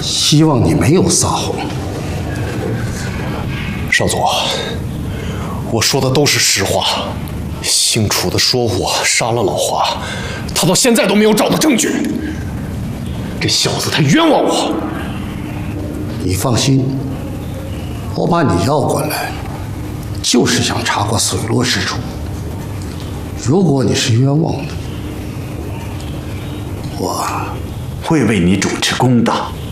希望你没有撒谎。 少佐，我说的都是实话。姓楚的说我杀了老华，他到现在都没有找到证据。这小子他冤枉我。 你放心，我把你要过来，就是想查个水落石出。如果你是冤枉的，我会为你主持公道。